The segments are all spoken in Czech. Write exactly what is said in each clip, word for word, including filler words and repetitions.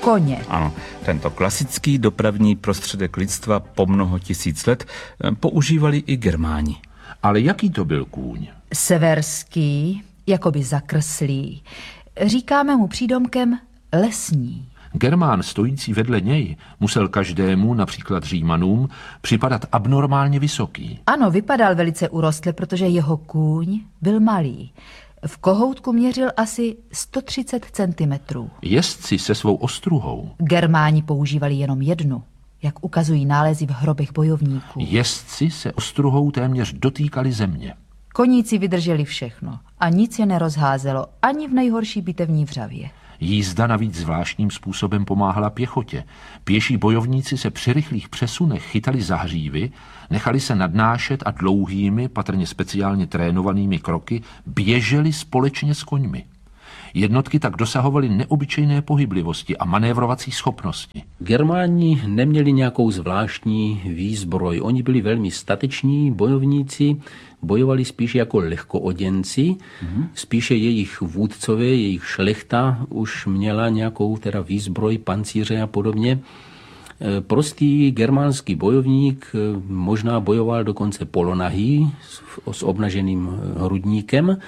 koně. Ano, tento klasický dopravní prostředek lidstva po mnoho tisíc let používali i Germáni. Ale jaký to byl kůň? Severský, jakoby zakrslý. Říkáme mu přídomkem lesní. Germán stojící vedle něj musel každému, například Římanům, připadat abnormálně vysoký. Ano, vypadal velice urostle, protože jeho kůň byl malý. V kohoutku měřil asi sto třicet centimetrů. Jezdci se svou ostruhou. Germáni používali jenom jednu, jak ukazují nálezy v hrobech bojovníků. Jezdci se ostruhou téměř dotýkali země. Koníci vydrželi všechno a nic je nerozházelo ani v nejhorší bitevní vřavě. Jízda navíc zvláštním způsobem pomáhala pěchotě. Pěší bojovníci se při rychlých přesunech chytali za hřívy, nechali se nadnášet a dlouhými, patrně speciálně trénovanými kroky běželi společně s koňmi. Jednotky tak dosahovaly neobyčejné pohyblivosti a manévrovací schopnosti. Germáni neměli nějakou zvláštní výzbroj. Oni byli velmi stateční bojovníci, bojovali spíše jako lehkooděnci, mm-hmm. spíše jejich vůdcové, jejich šlechta už měla nějakou teda výzbroj, pancíře a podobně. Prostý germánský bojovník možná bojoval dokonce polonahý s obnaženým hrudníkem.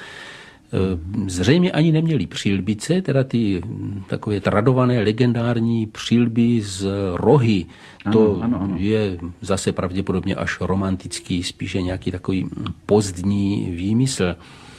Zřejmě ani neměli přilbice, teda ty takové tradované legendární přilby z rohy. To ano, ano, ano. je zase pravděpodobně až romantický, spíše nějaký takový pozdní výmysl.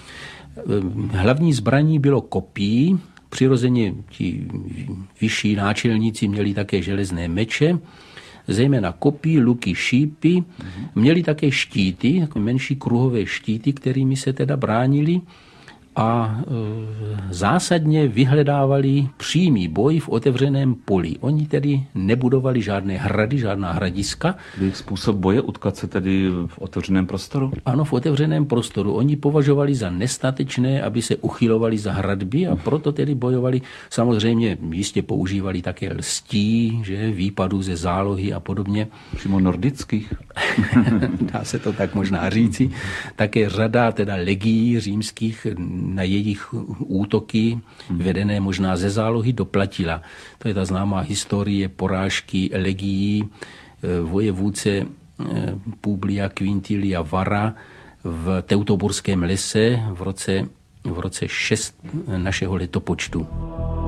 Hlavní zbraní bylo kopí, přirozeně ti vyšší náčelníci měli také železné meče, zejména kopí, luky, šípy, měli také štíty, jako menší kruhové štíty, kterými se teda bránili. A e, zásadně vyhledávali přímý boj v otevřeném poli. Oni tedy nebudovali žádné hrady, žádná hradiska. Jejich způsob boje utkat se tedy v otevřeném prostoru? Ano, v otevřeném prostoru. Oni považovali za nestatečné, aby se uchylovali za hradby a proto tedy bojovali. Samozřejmě jistě používali také lstí, že, výpadů ze zálohy a podobně. Přímo nordických? Dá se to tak možná říci. Také řada teda legií římských na jejich útoky, vedené možná ze zálohy, doplatila. To je ta známá historie porážky legií vojevůdce Publia Quintilia Vara v Teutoburském lese v roce, v roce šest našeho letopočtu.